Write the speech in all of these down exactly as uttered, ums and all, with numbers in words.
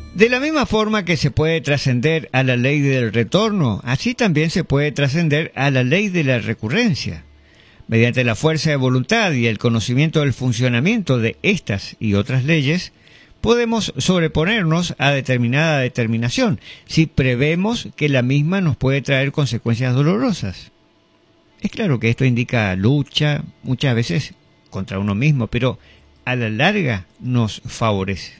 De la misma forma que se puede trascender a la ley del retorno, así también se puede trascender a la ley de la recurrencia. Mediante la fuerza de voluntad y el conocimiento del funcionamiento de estas y otras leyes, podemos sobreponernos a determinada determinación, si prevemos que la misma nos puede traer consecuencias dolorosas. Es claro que esto indica lucha, muchas veces contra uno mismo, pero a la larga nos favorece.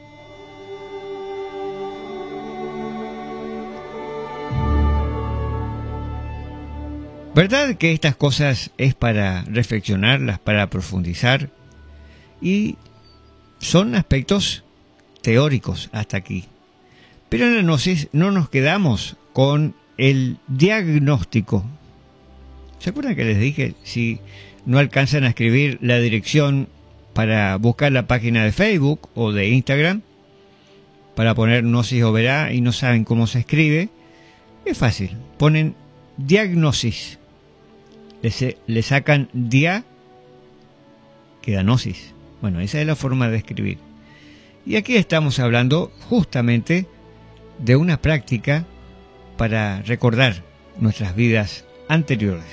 ¿Verdad que estas cosas es para reflexionarlas, para profundizar? Y son aspectos teóricos hasta aquí. Pero en la gnosis no nos quedamos con el diagnóstico. ¿Se acuerdan que les dije, si no alcanzan a escribir la dirección para buscar la página de Facebook o de Instagram, para poner Gnosis o Verá y no saben cómo se escribe? Es fácil, ponen diagnosis. Le, le sacan dia, queda gnosis. Bueno, esa es la forma de escribir. Y aquí estamos hablando justamente de una práctica para recordar nuestras vidas anteriores.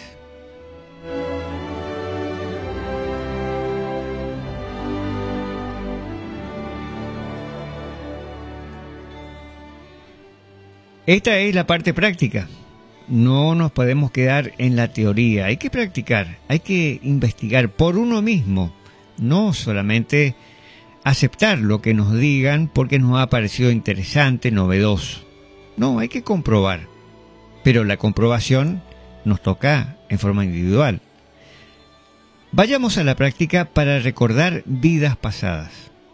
Esta es la parte práctica. No nos podemos quedar en la teoría, hay que practicar, hay que investigar por uno mismo, no solamente aceptar lo que nos digan porque nos ha parecido interesante, novedoso. No, hay que comprobar, pero la comprobación nos toca en forma individual. Vayamos a la práctica para recordar vidas pasadas.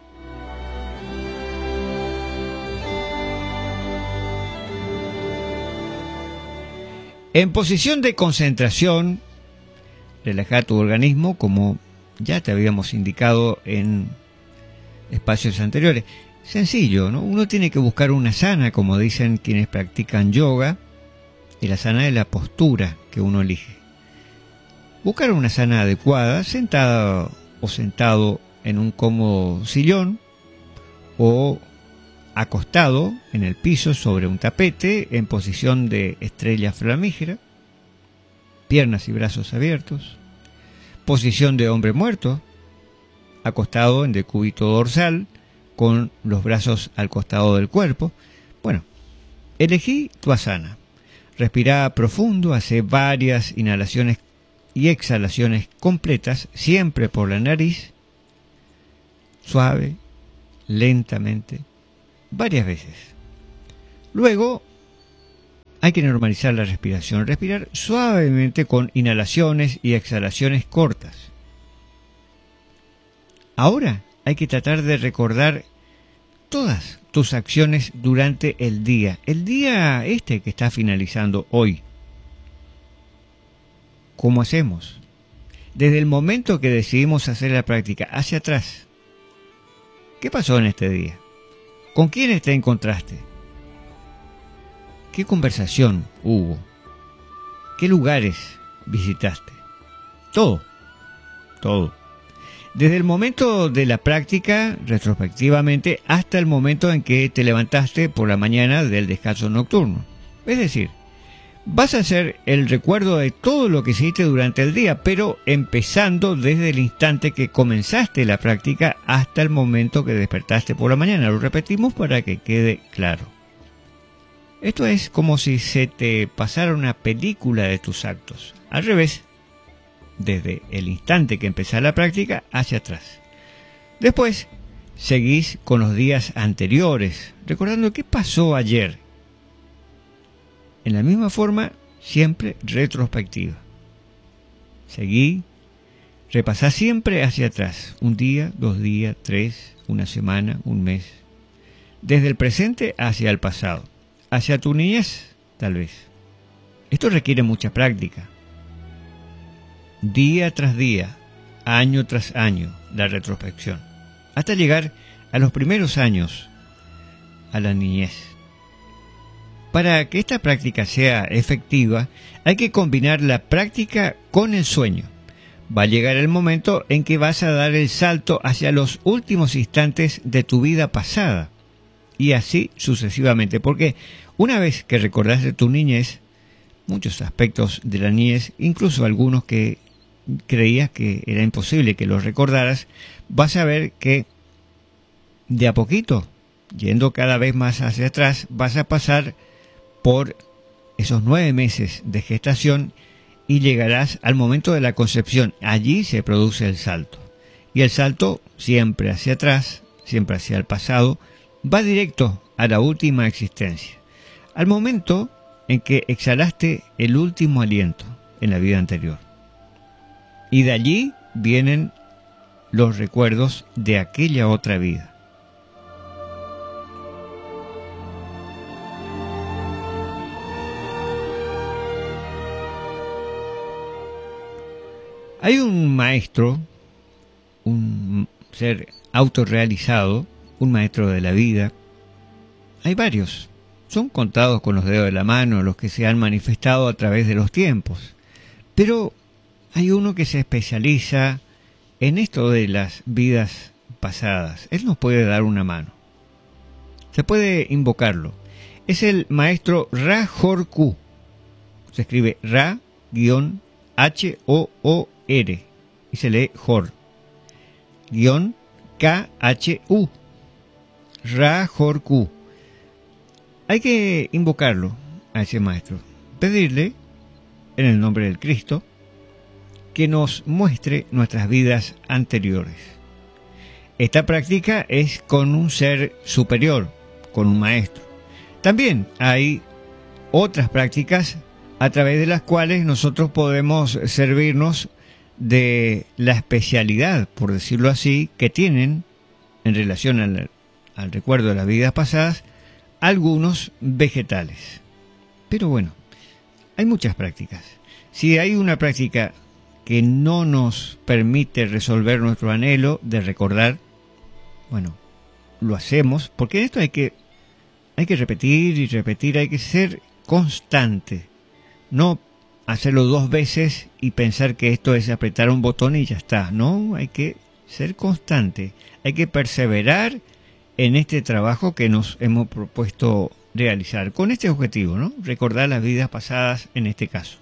En posición de concentración, relaja tu organismo, como ya te habíamos indicado en espacios anteriores. Sencillo, ¿no? Uno tiene que buscar una asana, como dicen quienes practican yoga, y la asana es la postura que uno elige. Buscar una asana adecuada, sentada o sentado en un cómodo sillón, o acostado en el piso sobre un tapete en posición de estrella flamígera, piernas y brazos abiertos, posición de hombre muerto, acostado en decúbito dorsal con los brazos al costado del cuerpo. Bueno, elegí tu asana. Respira profundo, hace varias inhalaciones y exhalaciones completas, siempre por la nariz, suave, lentamente, varias veces. Luego hay que normalizar la respiración, respirar suavemente con inhalaciones y exhalaciones cortas. Ahora hay que tratar de recordar todas tus acciones durante el día, el día este que está finalizando hoy. ¿Cómo hacemos? Desde el momento que decidimos hacer la práctica hacia atrás. ¿Qué pasó en este día? ¿Con quiénes te encontraste? ¿Qué conversación hubo? ¿Qué lugares visitaste? Todo, todo. Desde el momento de la práctica, retrospectivamente, hasta el momento en que te levantaste por la mañana del descanso nocturno. Es decir, vas a hacer el recuerdo de todo lo que hiciste durante el día, pero empezando desde el instante que comenzaste la práctica hasta el momento que despertaste por la mañana. Lo repetimos para que quede claro. Esto es como si se te pasara una película de tus actos. Al revés, desde el instante que empezás la práctica hacia atrás. Después, seguís con los días anteriores, recordando qué pasó ayer. En la misma forma, siempre retrospectiva. Seguí, repasá siempre hacia atrás. Un día, dos días, tres, una semana, un mes. Desde el presente hacia el pasado. Hacia tu niñez, tal vez. Esto requiere mucha práctica. Día tras día, año tras año, la retrospección. Hasta llegar a los primeros años, a la niñez. Para que esta práctica sea efectiva, hay que combinar la práctica con el sueño. Va a llegar el momento en que vas a dar el salto hacia los últimos instantes de tu vida pasada. y así sucesivamente, porque una vez que recordaste tu niñez, muchos aspectos de la niñez, incluso algunos que creías que era imposible que los recordaras, vas a ver que de a poquito, yendo cada vez más hacia atrás, vas a pasar por esos nueve meses de gestación y llegarás al momento de la concepción. Allí se produce el salto. Y el salto siempre hacia atrás, siempre hacia el pasado, va directo a la última existencia, al momento en que exhalaste el último aliento en la vida anterior. Y de allí vienen los recuerdos de aquella otra vida. Hay un maestro, un ser autorrealizado, un maestro de la vida. Hay varios. Son contados con los dedos de la mano los que se han manifestado a través de los tiempos. Pero hay uno que se especializa en esto de las vidas pasadas. Él nos puede dar una mano. Se puede invocarlo. Es el maestro Ra-Hoor-Kuu. Se escribe Ra-H O O R y se lee Hor. Guión K H U. Ra-Hoor-Kuu. Hay que invocarlo a ese maestro. Pedirle, en el nombre del Cristo, que nos muestre nuestras vidas anteriores. Esta práctica es con un ser superior, con un maestro. También hay otras prácticas a través de las cuales nosotros podemos servirnos de la especialidad, por decirlo así, que tienen en relación al, al recuerdo de las vidas pasadas algunos vegetales. Pero bueno, hay muchas prácticas. Si hay una práctica que no nos permite resolver nuestro anhelo de recordar, bueno, lo hacemos, porque esto hay que, hay que repetir y repetir, hay que ser constante, no hacerlo dos veces y pensar que esto es apretar un botón y ya está. No, hay que ser constante, hay que perseverar en este trabajo que nos hemos propuesto realizar, con este objetivo, ¿no? Recordar las vidas pasadas en este caso.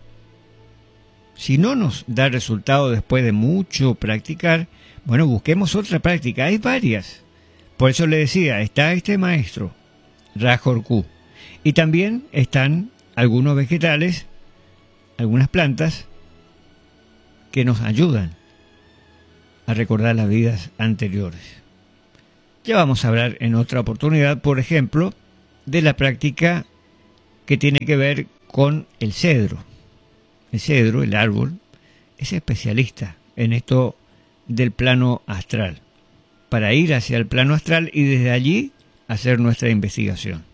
Si no nos da resultado después de mucho practicar, bueno, busquemos otra práctica, hay varias. Por eso le decía, está este maestro, Ra-Hoor-Kuu, y también están algunos vegetales, algunas plantas que nos ayudan a recordar las vidas anteriores. Ya vamos a hablar en otra oportunidad, por ejemplo, de la práctica que tiene que ver con el cedro. El cedro, el árbol, es especialista en esto del plano astral, para ir hacia el plano astral y desde allí hacer nuestra investigación.